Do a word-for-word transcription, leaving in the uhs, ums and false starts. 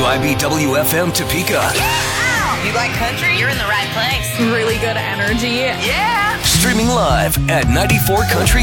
I B W F M Topeka. You like country? You're in the right place. Really good energy. Yeah. Streaming live at ninety-four country